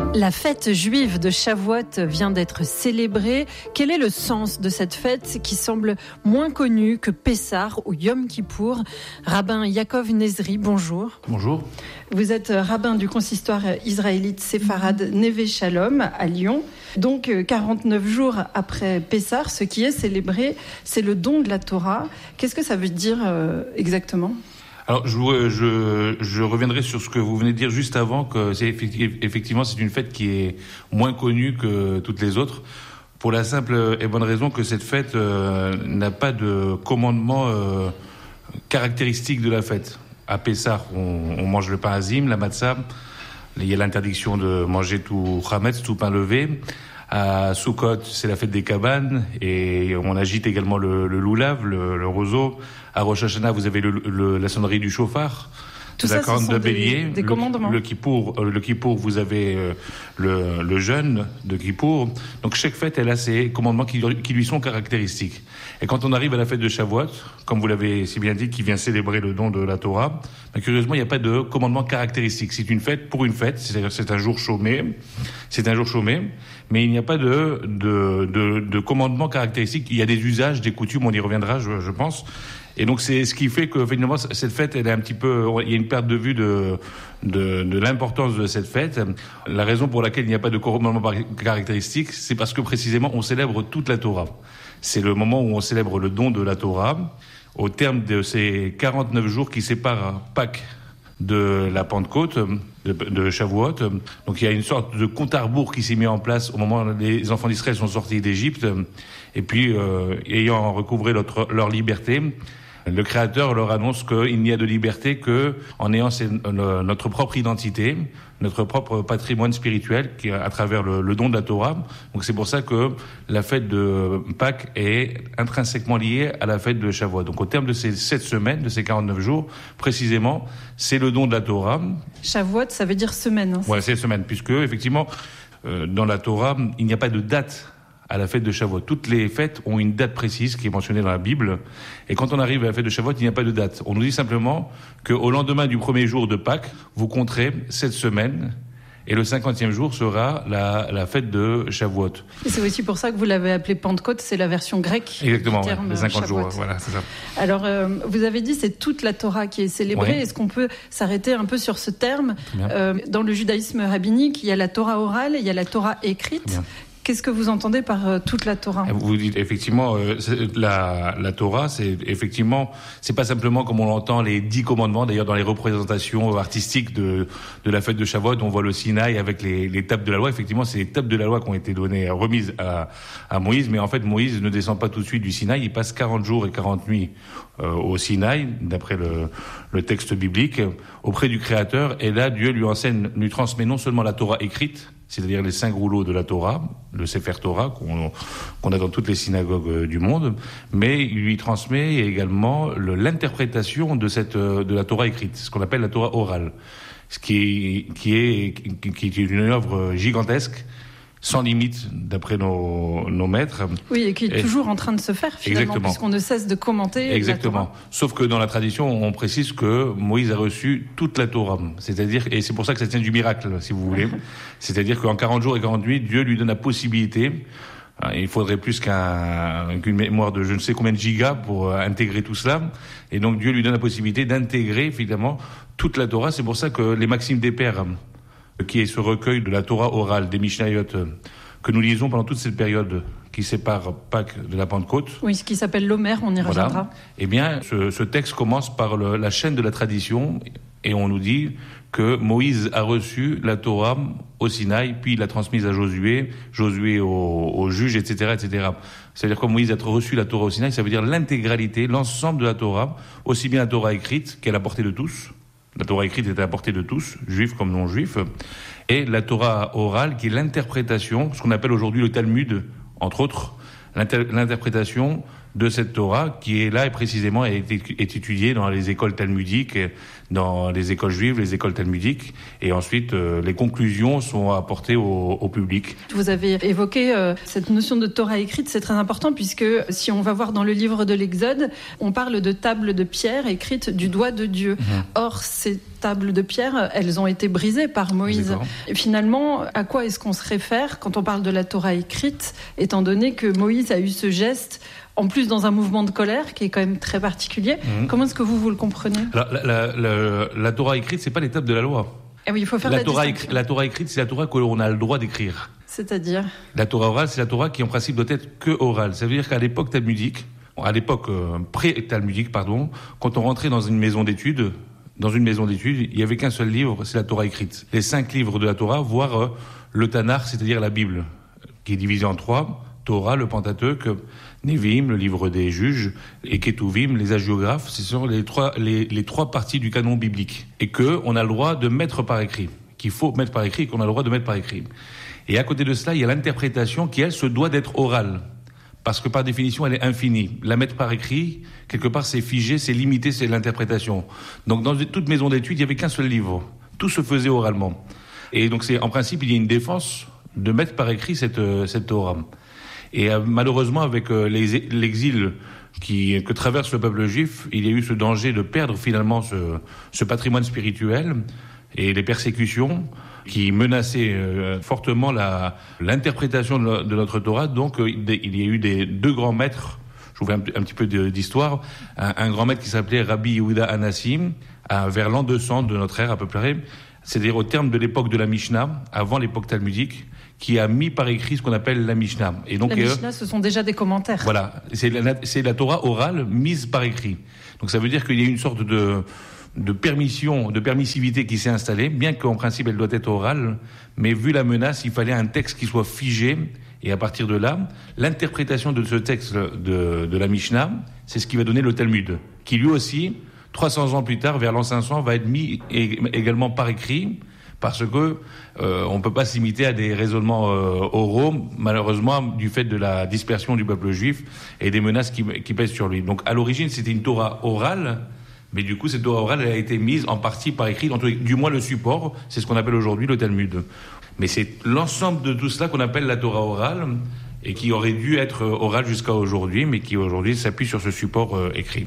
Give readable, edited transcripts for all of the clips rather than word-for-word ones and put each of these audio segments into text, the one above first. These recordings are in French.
La fête juive de Shavuot vient d'être célébrée. Quel est le sens de cette fête qui semble moins connue que Pessah ou Yom Kippour? Rabbin Yaakov Nezri, bonjour. Bonjour. Vous êtes rabbin du consistoire israélite séfarade Neve Shalom à Lyon. Donc 49 jours après Pessah, ce qui est célébré, c'est le don de la Torah. Qu'est-ce que ça veut dire exactement ? Alors, je reviendrai sur ce que vous venez de dire juste avant, que c'est effectivement c'est une fête qui est moins connue que toutes les autres, pour la simple et bonne raison que cette fête n'a pas de commandement caractéristique de la fête. À Pessah, on mange le pain azim, la matzah, il y a l'interdiction de manger tout chametz, tout pain levé. À Sukkot, c'est la fête des cabanes et on agite également le loulav, le roseau. À Rosh Hashanah, vous avez la sonnerie du chauffard. Tout ça, ce sont des commandements. Le Kippour, vous avez le jeûne de Kippour. Donc chaque fête, elle a ses commandements qui lui sont caractéristiques. Et quand on arrive à la fête de Shavuot, comme vous l'avez si bien dit, qui vient célébrer le don de la Torah, curieusement, il n'y a pas de commandement caractéristique. C'est une fête pour une fête, c'est un jour chômé. C'est un jour chômé, mais il n'y a pas de commandement caractéristique. Il y a des usages, des coutumes, on y reviendra, je pense. Et donc c'est ce qui fait que finalement cette fête, elle est un petit peu, il y a une perte de vue de l'importance de cette fête. La raison pour laquelle il n'y a pas de commandement caractéristique, c'est parce que précisément on célèbre toute la Torah. C'est le moment où on célèbre le don de la Torah, au terme de ces 49 jours qui séparent Pâques de la Pentecôte, de Shavuot. Donc il y a une sorte de compte à rebours qui s'est mis en place au moment où les enfants d'Israël sont sortis d'Égypte. Et puis, ayant recouvré leur liberté, le Créateur leur annonce qu'il n'y a de liberté que en ayant notre propre identité, notre propre patrimoine spirituel, qui à travers le don de la Torah. Donc c'est pour ça que la fête de Pâques est intrinsèquement liée à la fête de Shavuot. Donc au terme de ces 7 semaines, de ces 49 jours, précisément, c'est le don de la Torah. Shavuot, ça veut dire semaine. Hein, c'est semaine, puisque effectivement, dans la Torah, il n'y a pas de date à la fête de Shavuot. Toutes les fêtes ont une date précise qui est mentionnée dans la Bible. Et quand on arrive à la fête de Shavuot, il n'y a pas de date. On nous dit simplement qu'au lendemain du premier jour de Pâques, vous compterez 7 semaines. Et le 50e jour sera la fête de Shavuot. Et c'est aussi pour ça que vous l'avez appelé Pentecôte, c'est la version grecque. Exactement, du terme les 50 Shavuot. jours, voilà, c'est ça. Alors, vous avez dit c'est toute la Torah qui est célébrée. Oui. Est-ce qu'on peut s'arrêter un peu sur ce terme ? Dans le judaïsme rabbinique, il y a la Torah orale, il y a la Torah écrite. Qu'est-ce que vous entendez par toute la Torah ? Vous dites effectivement, la Torah, c'est pas simplement comme on l'entend les 10 commandements. D'ailleurs, dans les représentations artistiques de la fête de Shavuot, on voit le Sinaï avec les tables de la loi. Effectivement, c'est les tables de la loi qui ont été remises à Moïse. Mais en fait, Moïse ne descend pas tout de suite du Sinaï. Il passe 40 jours et 40 nuits au Sinaï, d'après le texte biblique, auprès du Créateur. Et là, Dieu lui transmet non seulement la Torah écrite, c'est-à-dire les 5 rouleaux de la Torah, le Sefer Torah qu'on a dans toutes les synagogues du monde, mais il lui transmet également l'interprétation de la Torah écrite, ce qu'on appelle la Torah orale, ce qui est une œuvre gigantesque, sans limite, d'après nos maîtres. Oui, et qui est toujours en train de se faire, finalement, exactement, puisqu'on ne cesse de commenter. Exactement. La Torah. Sauf que dans la tradition, on précise que Moïse a reçu toute la Torah. C'est-à-dire, et c'est pour ça que ça tient du miracle, si vous voulez. C'est-à-dire qu'en 40 jours et 40 nuits, Dieu lui donne la possibilité. Il faudrait plus qu'une mémoire de je ne sais combien de gigas pour intégrer tout cela. Et donc Dieu lui donne la possibilité d'intégrer, évidemment, toute la Torah. C'est pour ça que les Maximes des Pères, qui est ce recueil de la Torah orale, des Mishnayot, que nous lisons pendant toute cette période qui sépare Pâques de la Pentecôte. Oui, ce qui s'appelle l'Homère, on y reviendra. Voilà. Eh bien, ce texte commence par la chaîne de la tradition, et on nous dit que Moïse a reçu la Torah au Sinaï, puis il l'a transmise à Josué aux juges, etc., etc. C'est-à-dire que Moïse a reçu la Torah au Sinaï, ça veut dire l'intégralité, l'ensemble de la Torah, aussi bien la Torah écrite qu'à la portée de tous. La Torah écrite est à la portée de tous, juifs comme non-juifs, et la Torah orale qui est l'interprétation, ce qu'on appelle aujourd'hui le Talmud, entre autres, l'interprétation de cette Torah qui est là et précisément est étudiée dans les écoles talmudiques, dans les écoles juives, les écoles talmudiques, et ensuite les conclusions sont apportées au public. Vous avez évoqué cette notion de Torah écrite, c'est très important puisque si on va voir dans le livre de l'Exode, on parle de tables de pierre écrites du doigt de Dieu. Or, ces tables de pierre, elles ont été brisées par Moïse. Et finalement, à quoi est-ce qu'on se réfère quand on parle de la Torah écrite, étant donné que Moïse a eu ce geste en plus dans un mouvement de colère qui est quand même très particulier. Comment est-ce que vous le comprenez ? Alors, la Torah écrite, c'est pas l'étape de la loi. Et oui, il faut faire la Torah écrite, c'est la Torah que l'on a le droit d'écrire. C'est-à-dire ? La Torah orale, c'est la Torah qui en principe doit être que orale. Ça veut dire qu'à l'époque talmudique, pré-talmudique, quand on rentrait dans une maison d'études, il y avait qu'un seul livre, c'est la Torah écrite. Les 5 livres de la Torah, voire le Tanakh, c'est-à-dire la Bible, qui est divisé en 3. Torah, le Pentateuque, Nevi'im, le livre des juges, et Ketuvim, les hagiographes, ce sont les trois parties du canon biblique. Et qu'on a le droit de mettre par écrit, qu'il faut mettre par écrit, et qu'on a le droit de mettre par écrit. Et à côté de cela, il y a l'interprétation qui, elle, se doit d'être orale. Parce que par définition, elle est infinie. La mettre par écrit, quelque part, c'est figé, c'est limité, c'est l'interprétation. Donc dans toute maison d'études, il n'y avait qu'un seul livre. Tout se faisait oralement. Et donc en principe, il y a une défense de mettre par écrit cette Torah. Et malheureusement, avec l'exil que traverse le peuple juif, il y a eu ce danger de perdre finalement ce patrimoine spirituel et les persécutions qui menaçaient fortement l'interprétation de notre Torah. Donc il y a eu deux grands maîtres, je vous fais un petit peu d'histoire, un grand maître qui s'appelait Rabbi Yehuda Anassim, vers l'an 200 de notre ère à peu près, c'est-à-dire au terme de l'époque de la Mishnah, avant l'époque talmudique, qui a mis par écrit ce qu'on appelle la Mishnah. Et donc, la Mishnah, ce sont déjà des commentaires. Voilà, c'est la Torah orale mise par écrit. Donc ça veut dire qu'il y a une sorte de permission, de permissivité qui s'est installée, bien qu'en principe elle doit être orale, mais vu la menace, il fallait un texte qui soit figé, et à partir de là, l'interprétation de ce texte de la Mishnah, c'est ce qui va donner le Talmud, qui lui aussi, 300 ans plus tard, vers l'an 500, va être mis également par écrit, parce que on peut pas se limiter à des raisonnements oraux, malheureusement, du fait de la dispersion du peuple juif et des menaces qui pèsent sur lui. Donc, à l'origine, c'était une Torah orale, mais du coup, cette Torah orale, elle a été mise en partie par écrit, du moins le support, c'est ce qu'on appelle aujourd'hui le Talmud. Mais c'est l'ensemble de tout cela qu'on appelle la Torah orale, et qui aurait dû être orale jusqu'à aujourd'hui, mais qui aujourd'hui s'appuie sur ce support écrit.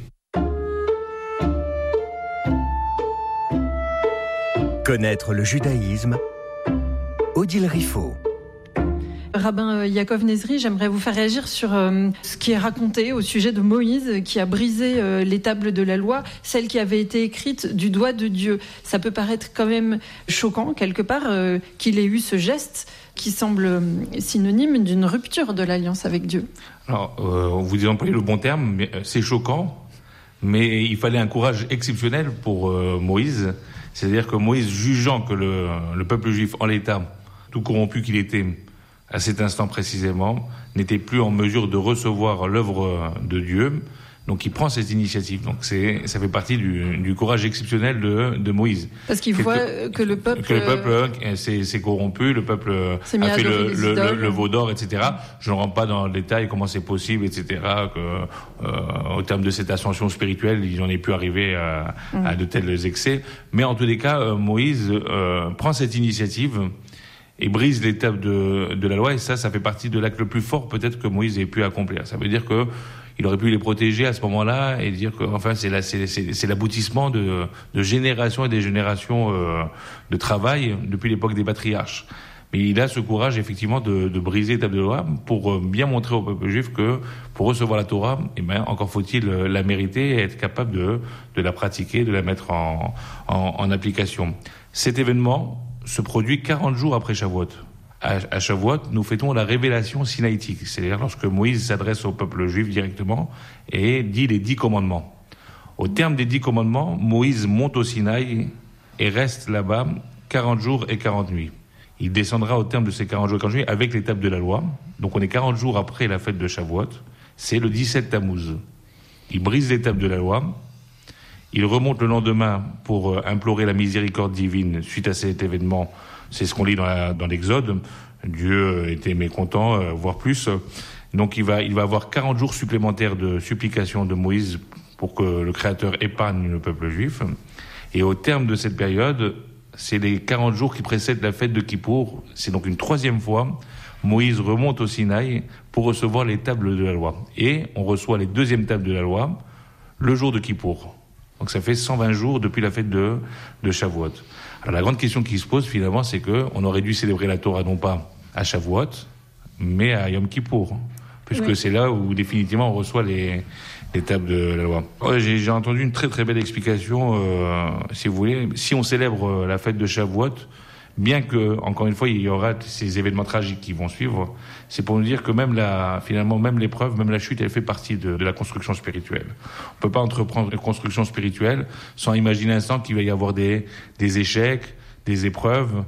Connaître le judaïsme, Odile Riffaut. Rabbin Yaakov Nezri, j'aimerais vous faire réagir sur ce qui est raconté au sujet de Moïse qui a brisé les tables de la loi, celles qui avaient été écrites du doigt de Dieu. Ça peut paraître quand même choquant, quelque part, qu'il ait eu ce geste qui semble synonyme d'une rupture de l'alliance avec Dieu. Alors, vous employez le bon terme, mais c'est choquant, mais il fallait un courage exceptionnel pour Moïse. C'est-à-dire que Moïse, jugeant que le peuple juif en l'état, tout corrompu qu'il était à cet instant précisément, n'était plus en mesure de recevoir l'œuvre de Dieu, donc il prend cette initiative. Donc ça fait partie du courage exceptionnel de Moïse. Parce qu'il voit que le peuple s'est corrompu, le peuple a fait le veau d'or, etc. Je ne rentre pas dans le détail comment c'est possible, etc. Au terme de cette ascension spirituelle, ils n'en aient pu arriver à de tels excès. Mais en tous les cas, Moïse prend cette initiative et brise l'étape de la loi. Et ça fait partie de l'acte le plus fort peut-être que Moïse ait pu accomplir. Ça veut dire que il aurait pu les protéger à ce moment-là et dire que, enfin, c'est l'aboutissement de générations et des générations de travail depuis l'époque des patriarches. Mais il a ce courage, effectivement, de briser l'étape de la loi pour bien montrer au peuple juif que pour recevoir la Torah, encore faut-il la mériter et être capable de la pratiquer, de la mettre en application. Cet événement se produit 40 jours après Shavuot. À Shavuot, nous fêtons la révélation sinaïtique, c'est-à-dire lorsque Moïse s'adresse au peuple juif directement et dit les 10 commandements. Au terme des 10 commandements, Moïse monte au Sinaï et reste là-bas 40 jours et 40 nuits. Il descendra au terme de ces 40 jours et 40 nuits avec l'étape de la loi. Donc on est 40 jours après la fête de Shavuot. C'est le 17 Tammuz. Il brise l'étape de la loi. Il remonte le lendemain pour implorer la miséricorde divine suite à cet événement. C'est ce qu'on lit dans l'Exode. Dieu était mécontent, voire plus. Donc il va avoir 40 jours supplémentaires de supplication de Moïse pour que le Créateur épargne le peuple juif. Et au terme de cette période, c'est les 40 jours qui précèdent la fête de Kippour. C'est donc une troisième fois, Moïse remonte au Sinaï pour recevoir les tables de la loi. Et on reçoit les deuxièmes tables de la loi le jour de Kippour. Donc ça fait 120 jours depuis la fête de Shavuot. Alors la grande question qui se pose finalement, c'est qu'on aurait dû célébrer la Torah non pas à Shavuot, mais à Yom Kippour, puisque c'est là où définitivement on reçoit les tables de la loi. J'ai entendu une très très belle explication, si vous voulez. Si on célèbre la fête de Shavuot, bien que, encore une fois, il y aura ces événements tragiques qui vont suivre, c'est pour nous dire que finalement, même l'épreuve, même la chute, elle fait partie de la construction spirituelle. On peut pas entreprendre une construction spirituelle sans imaginer un instant qu'il va y avoir des échecs, des épreuves,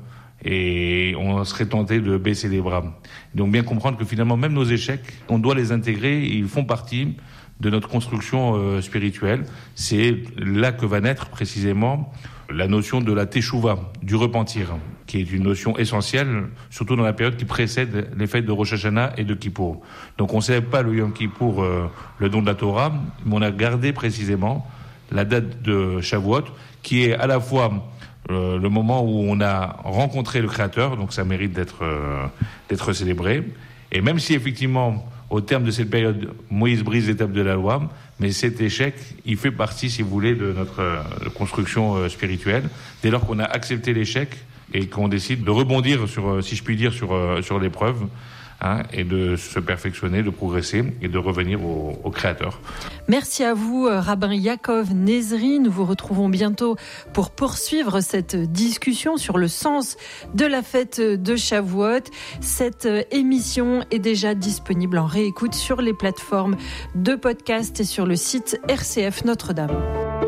et on serait tenté de baisser les bras. Donc bien comprendre que finalement, même nos échecs, on doit les intégrer, et ils font partie de notre construction spirituelle. C'est là que va naître précisément la notion de la teshuva, du repentir, qui est une notion essentielle, surtout dans la période qui précède les fêtes de Rosh Hashanah et de Kippour. Donc on ne célèbre pas le Yom Kippour, le don de la Torah, mais on a gardé précisément la date de Shavuot, qui est à la fois le moment où on a rencontré le Créateur, donc ça mérite d'être célébré. Et même si effectivement, au terme de cette période, Moïse brise l'étape de la loi, mais cet échec, il fait partie, si vous voulez, de notre construction spirituelle. Dès lors qu'on a accepté l'échec et qu'on décide de rebondir sur, si je puis dire, sur l'épreuve, et de se perfectionner, de progresser et de revenir au Créateur. Merci à vous, Rabbin Yaakov Nezri. Nous vous retrouvons bientôt pour poursuivre cette discussion sur le sens de la fête de Shavuot. Cette émission est déjà disponible en réécoute sur les plateformes de podcast et sur le site RCF Notre-Dame.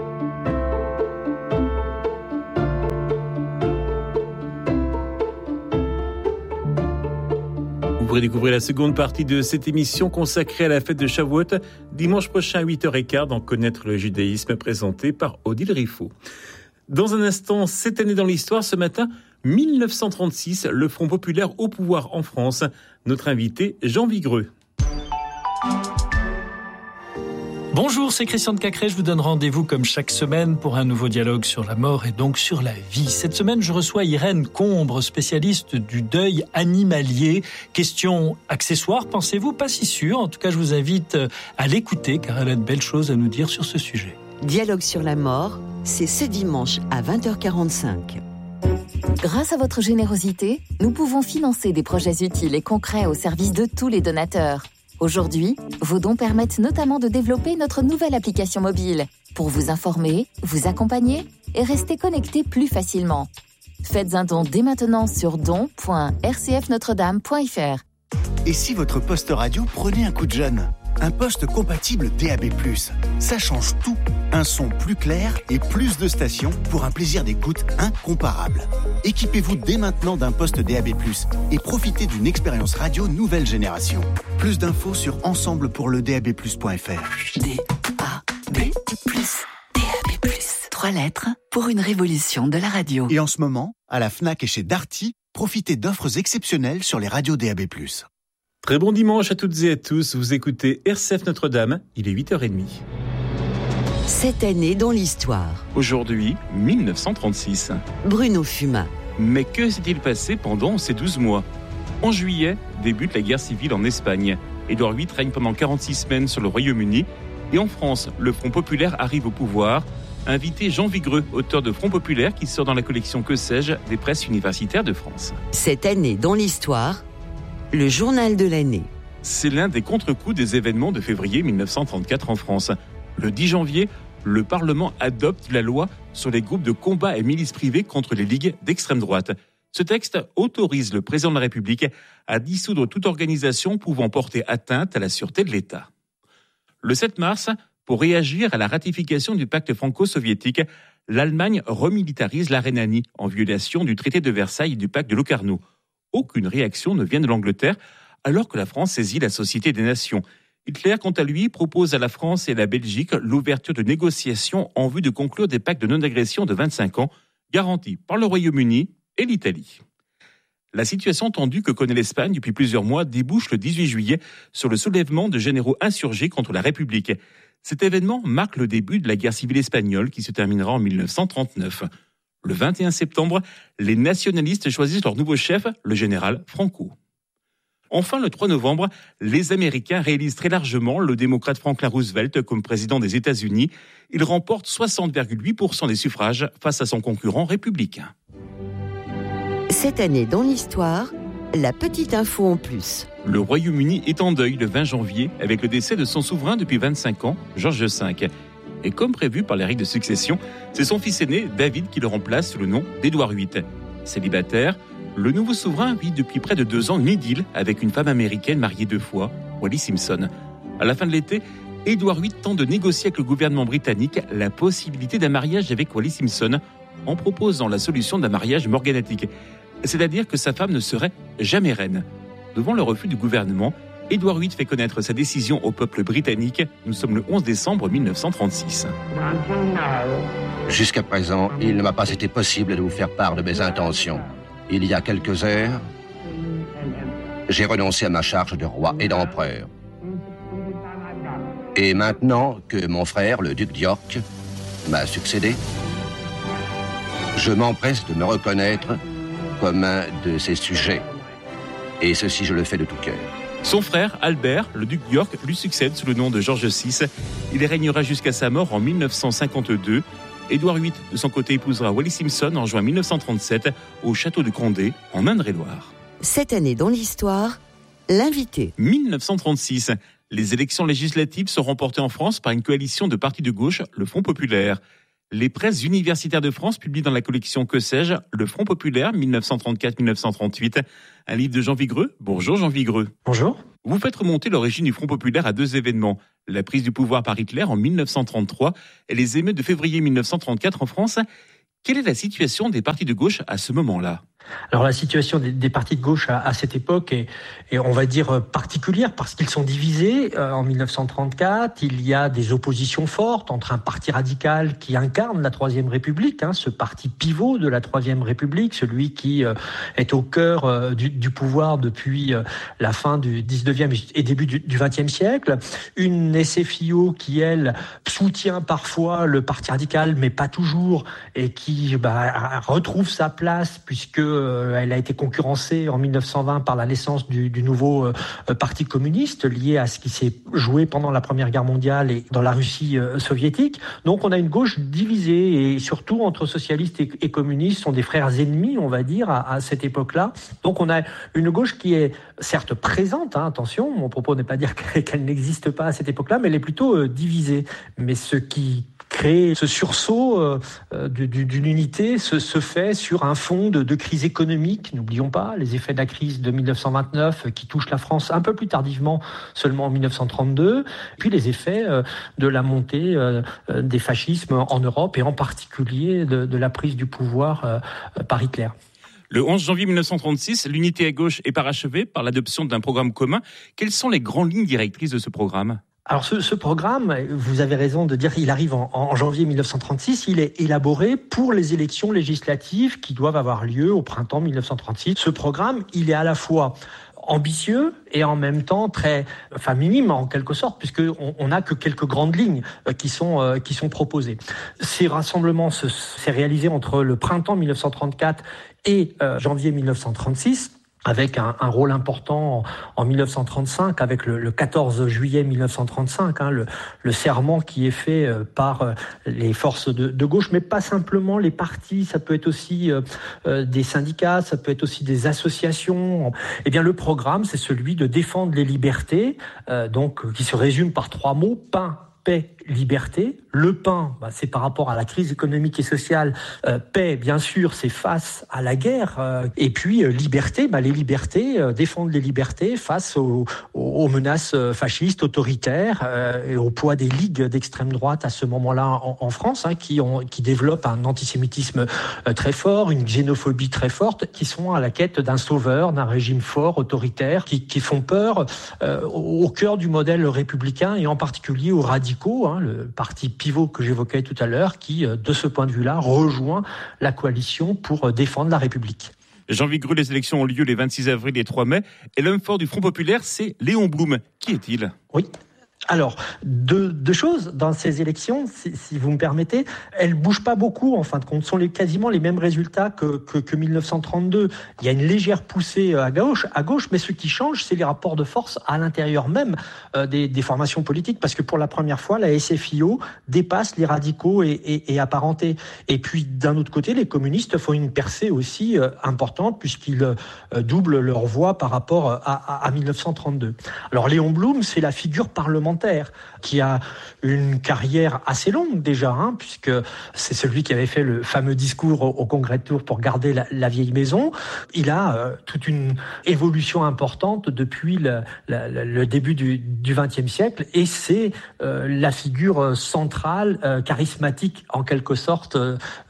Vous pourrez découvrir la seconde partie de cette émission consacrée à la fête de Shavuot dimanche prochain à 8h15 dans Connaître le judaïsme, présenté par Odile Riffaut. Dans un instant, cette année dans l'histoire, ce matin, 1936, le Front populaire au pouvoir en France. Notre invité, Jean Vigreux. Bonjour, c'est Christian de Cacré. Je vous donne rendez-vous comme chaque semaine pour un nouveau dialogue sur la mort et donc sur la vie. Cette semaine, je reçois Irène Combre, spécialiste du deuil animalier. Question accessoire, pensez-vous? Pas si sûr. En tout cas, je vous invite à l'écouter car elle a de belles choses à nous dire sur ce sujet. Dialogue sur la mort, c'est ce dimanche à 20h45. Grâce à votre générosité, nous pouvons financer des projets utiles et concrets au service de tous les donateurs. Aujourd'hui, vos dons permettent notamment de développer notre nouvelle application mobile pour vous informer, vous accompagner et rester connecté plus facilement. Faites un don dès maintenant sur don.rcfnotredame.fr. Et si votre poste radio prenait un coup de jeune ? Un poste compatible DAB+. Ça change tout. Un son plus clair et plus de stations pour un plaisir d'écoute incomparable. Équipez-vous dès maintenant d'un poste DAB+, et profitez d'une expérience radio nouvelle génération. Plus d'infos sur ensemblepourledab+.fr. DAB+. DAB+. 3 lettres pour une révolution de la radio. Et en ce moment, à la Fnac et chez Darty, profitez d'offres exceptionnelles sur les radios DAB+. Très bon dimanche à toutes et à tous. Vous écoutez RCF Notre-Dame, il est 8h30. Cette année dans l'histoire. Aujourd'hui, 1936. Bruno Fumin. Mais que s'est-il passé pendant ces 12 mois ? En juillet, débute la guerre civile en Espagne. Édouard VIII règne pendant 46 semaines sur le Royaume-Uni. Et en France, le Front populaire arrive au pouvoir. Invité Jean Vigreux, auteur de Front populaire, qui sort dans la collection Que sais-je des presses universitaires de France. Cette année dans l'histoire, le journal de l'année. C'est l'un des contre-coups des événements de février 1934 en France. Le 10 janvier, le Parlement adopte la loi sur les groupes de combat et milices privées contre les ligues d'extrême droite. Ce texte autorise le président de la République à dissoudre toute organisation pouvant porter atteinte à la sûreté de l'État. Le 7 mars, pour réagir à la ratification du pacte franco-soviétique, l'Allemagne remilitarise la Rhénanie en violation du traité de Versailles et du pacte de Locarno. Aucune réaction ne vient de l'Angleterre, alors que la France saisit la Société des Nations. Hitler, quant à lui, propose à la France et à la Belgique l'ouverture de négociations en vue de conclure des pactes de non-agression de 25 ans, garantis par le Royaume-Uni et l'Italie. La situation tendue que connaît l'Espagne depuis plusieurs mois débouche le 18 juillet sur le soulèvement de généraux insurgés contre la République. Cet événement marque le début de la guerre civile espagnole qui se terminera en 1939. Le 21 septembre, les nationalistes choisissent leur nouveau chef, le général Franco. Enfin, le 3 novembre, les Américains réélisent très largement le démocrate Franklin Roosevelt comme président des États-Unis. Il remporte 60,8% des suffrages face à son concurrent républicain. Cette année dans l'histoire, la petite info en plus. Le Royaume-Uni est en deuil le 20 janvier avec le décès de son souverain depuis 25 ans, George V. Et comme prévu par les règles de succession, c'est son fils aîné, David, qui le remplace sous le nom d'Édouard VIII. Célibataire, le nouveau souverain vit depuis près de 2 ans une idylle avec une femme américaine mariée 2 fois, Wallis Simpson. À la fin de l'été, Édouard VIII tente de négocier avec le gouvernement britannique la possibilité d'un mariage avec Wallis Simpson en proposant la solution d'un mariage morganatique. C'est-à-dire que sa femme ne serait jamais reine. Devant le refus du gouvernement, Édouard VIII fait connaître sa décision au peuple britannique. Nous sommes le 11 décembre 1936. Jusqu'à présent, il ne m'a pas été possible de vous faire part de mes intentions. Il y a quelques heures, j'ai renoncé à ma charge de roi et d'empereur. Et maintenant que mon frère, le duc d'York, m'a succédé, je m'empresse de me reconnaître comme un de ses sujets. Et ceci, je le fais de tout cœur. Son frère, Albert, le duc d'York, lui succède sous le nom de George VI. Il régnera jusqu'à sa mort en 1952. Édouard VIII, de son côté, épousera Wallis Simpson en juin 1937 au château de Condé, en Indre-et-Loire. Cette année dans l'histoire, l'invité. 1936. Les élections législatives sont remportées en France par une coalition de partis de gauche, le Front populaire. Les presses universitaires de France publient dans la collection Que sais-je, le Front populaire 1934-1938, un livre de Jean Vigreux. Bonjour Jean Vigreux. Bonjour. Vous faites remonter l'origine du Front populaire à 2 événements, la prise du pouvoir par Hitler en 1933 et les émeutes de février 1934 en France. Quelle est la situation des partis de gauche à ce moment-là ? Alors la situation des partis de gauche à cette époque est, on va dire, particulière parce qu'ils sont divisés. En 1934, il y a des oppositions fortes entre un parti radical qui incarne la Troisième République, ce parti pivot de la Troisième République, celui qui est au cœur du pouvoir depuis la fin du 19e et début du 20e siècle. Une SFIO qui, elle, soutient parfois le parti radical, mais pas toujours, et qui retrouve sa place puisque elle a été concurrencée en 1920 par la naissance du nouveau parti communiste lié à ce qui s'est joué pendant la Première Guerre mondiale et dans la Russie soviétique. Donc on a une gauche divisée et surtout entre socialistes et communistes sont des frères ennemis, on va dire, à cette époque-là. Donc on a une gauche qui est certes présente, attention, mon propos n'est pas dire qu'elle n'existe pas à cette époque-là, mais elle est plutôt divisée. Mais ce qui crée ce sursaut d'une unité se fait sur un fond de crise économique. N'oublions pas les effets de la crise de 1929 qui touche la France un peu plus tardivement, seulement en 1932, puis les effets de la montée des fascismes en Europe et en particulier de la prise du pouvoir par Hitler. Le 11 janvier 1936, l'unité à gauche est parachevée par l'adoption d'un programme commun. Quelles sont les grandes lignes directrices de ce programme ? Alors ce programme, vous avez raison de dire qu'il arrive en janvier 1936, il est élaboré pour les élections législatives qui doivent avoir lieu au printemps 1936. Ce programme, il est à la fois ambitieux et en même temps minime en quelque sorte, puisqu'on n'a que quelques grandes lignes qui sont proposées. Ces rassemblements s'est réalisé entre le printemps 1934 et janvier 1936. Avec un rôle important en 1935, avec le 14 juillet 1935, le serment qui est fait par les forces de gauche, mais pas simplement les partis, ça peut être aussi des syndicats, ça peut être aussi des associations. Eh bien, le programme, c'est celui de défendre les libertés, qui se résume par 3 mots, pain, paix, liberté. Le pain, c'est par rapport à la crise économique et sociale. Paix, bien sûr, c'est face à la guerre. Et puis, liberté, les libertés, défendre les libertés face aux menaces fascistes, autoritaires, et au poids des ligues d'extrême droite à ce moment-là en France, qui développent un antisémitisme très fort, une xénophobie très forte, qui sont à la quête d'un sauveur, d'un régime fort, autoritaire, qui font peur au cœur du modèle républicain et en particulier aux radicaux, le parti pivot que j'évoquais tout à l'heure, qui, de ce point de vue-là, rejoint la coalition pour défendre la République. Jean Vigru, les élections ont lieu les 26 avril et 3 mai. Et l'homme fort du Front populaire, c'est Léon Blum. Qui est-il ? Oui. Alors, deux choses dans ces élections, si vous me permettez. Elles bougent pas beaucoup, en fin de compte. Ce sont quasiment les mêmes résultats que 1932. Il y a une légère poussée à gauche, mais ce qui change, c'est les rapports de force à l'intérieur même des formations politiques, parce que pour la première fois, la SFIO dépasse les radicaux et apparentés. Et puis, d'un autre côté, les communistes font une percée aussi importante, puisqu'ils doublent leur voix par rapport à 1932. Alors, Léon Blum, c'est la figure parlementaire qui a une carrière assez longue déjà, puisque c'est celui qui avait fait le fameux discours au Congrès de Tours pour garder la vieille maison. Il a toute une évolution importante depuis le début du XXe siècle, et c'est la figure centrale, charismatique en quelque sorte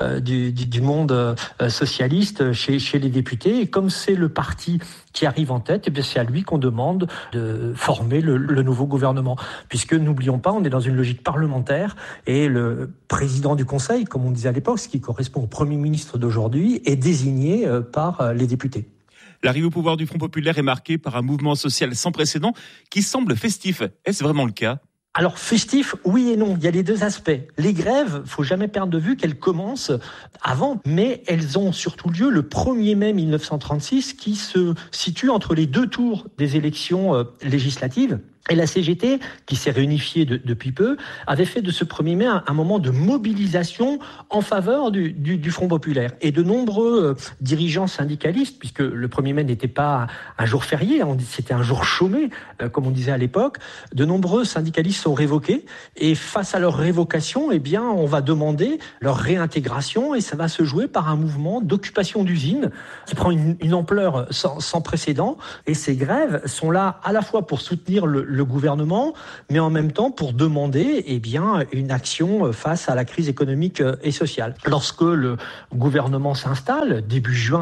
du monde socialiste chez les députés. Et comme c'est le parti qui arrive en tête, et bien c'est à lui qu'on demande de former le nouveau gouvernement. Puisque, n'oublions pas, on est dans une logique parlementaire, et le président du Conseil, comme on disait à l'époque, ce qui correspond au Premier ministre d'aujourd'hui, est désigné par les députés. L'arrivée au pouvoir du Front populaire est marquée par un mouvement social sans précédent qui semble festif. Est-ce vraiment le cas ? Alors, festif, oui et non. Il y a les deux aspects. Les grèves, faut jamais perdre de vue qu'elles commencent avant, mais elles ont surtout lieu le 1er mai 1936, qui se situe entre les deux tours des élections législatives. Et la CGT, qui s'est réunifiée depuis peu, avait fait de ce 1er mai un moment de mobilisation en faveur du Front populaire. Et de nombreux dirigeants syndicalistes, puisque le 1er mai n'était pas un jour férié, c'était un jour chômé, comme on disait à l'époque, de nombreux syndicalistes sont révoqués. Et face à leur révocation, eh bien, on va demander leur réintégration, et ça va se jouer par un mouvement d'occupation d'usines qui prend une ampleur sans précédent. Et ces grèves sont là à la fois pour soutenir le gouvernement, mais en même temps pour demander une action face à la crise économique et sociale. Lorsque le gouvernement s'installe, début juin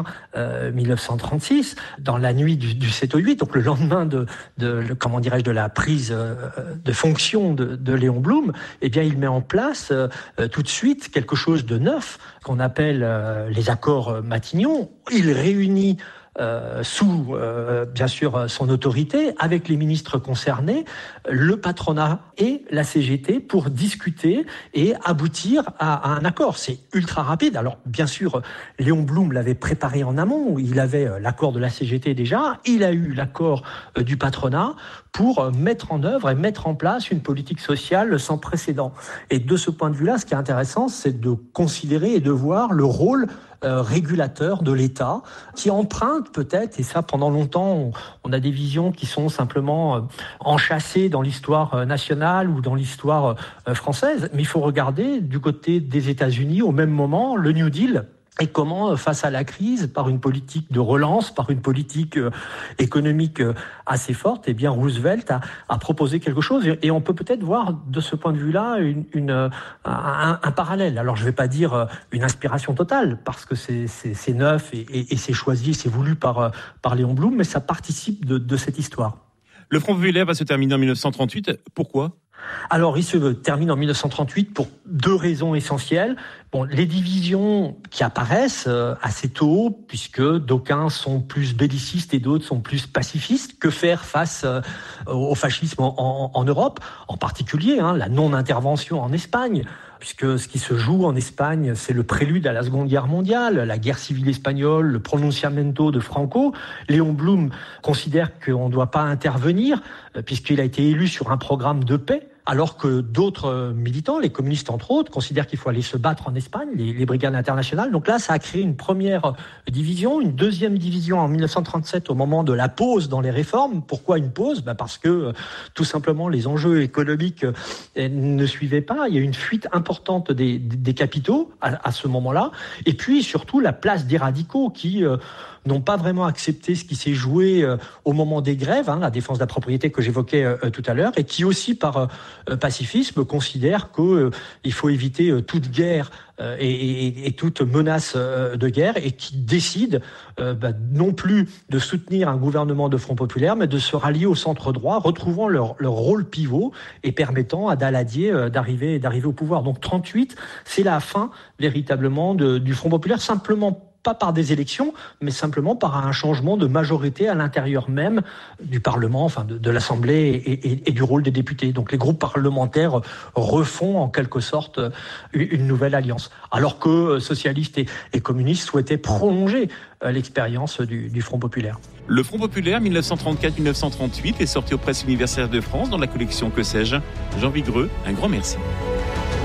1936, dans la nuit du 7 au 8, donc le lendemain de la prise de fonction de Léon Blum, il met en place tout de suite quelque chose de neuf qu'on appelle les accords Matignon. Il réunit sous, bien sûr, son autorité, avec les ministres concernés, le patronat et la CGT pour discuter et aboutir à un accord. C'est ultra rapide. Alors, bien sûr, Léon Blum l'avait préparé en amont. Il avait l'accord de la CGT déjà. Il a eu l'accord du patronat pour mettre en œuvre et mettre en place une politique sociale sans précédent. Et de ce point de vue-là, ce qui est intéressant, c'est de considérer et de voir le rôle régulateur de l'État, qui emprunte peut-être, et ça pendant longtemps, on a des visions qui sont simplement enchâssées dans l'histoire nationale ou dans l'histoire française, mais il faut regarder du côté des États-Unis, au même moment, le New Deal. Et comment, face à la crise, par une politique de relance, par une politique économique assez forte, Roosevelt a proposé quelque chose. Et on peut peut-être voir de ce point de vue-là un parallèle. Alors, je ne vais pas dire une inspiration totale, parce que c'est neuf et c'est choisi, c'est voulu par Léon Blum, mais ça participe de cette histoire. Le Front populaire va se terminer en 1938. Pourquoi ? Alors, il se termine en 1938 pour deux raisons essentielles. Les divisions qui apparaissent assez tôt, puisque d'aucuns sont plus bellicistes et d'autres sont plus pacifistes. Que faire face au fascisme en Europe ? En particulier, la non-intervention en Espagne, puisque ce qui se joue en Espagne, c'est le prélude à la Seconde Guerre mondiale, la guerre civile espagnole, le pronunciamento de Franco. Léon Blum considère qu'on ne doit pas intervenir, puisqu'il a été élu sur un programme de paix, alors que d'autres militants, les communistes entre autres, considèrent qu'il faut aller se battre en Espagne, les brigades internationales. Donc là, ça a créé une première division, une deuxième division en 1937 au moment de la pause dans les réformes. Pourquoi une pause ? Parce que tout simplement les enjeux économiques ne suivaient pas. Il y a eu une fuite importante des capitaux à ce moment-là. Et puis surtout la place des radicaux qui n'ont pas vraiment accepté ce qui s'est joué au moment des grèves, la défense de la propriété que j'évoquais tout à l'heure, et qui aussi, par pacifisme, considèrent qu'il faut éviter toute guerre et toute menace de guerre, et qui décident non plus de soutenir un gouvernement de Front populaire, mais de se rallier au centre droit, retrouvant leur rôle pivot et permettant à Daladier d'arriver au pouvoir. Donc 38, c'est la fin véritablement du Front populaire, simplement pas par des élections, mais simplement par un changement de majorité à l'intérieur même du Parlement, enfin de l'Assemblée et du rôle des députés. Donc les groupes parlementaires refont en quelque sorte une nouvelle alliance. Alors que socialistes et communistes souhaitaient prolonger l'expérience du Front populaire. Le Front populaire 1934-1938 est sorti aux presses universitaires de France dans la collection Que sais-je. Jean Vigreux, un grand merci.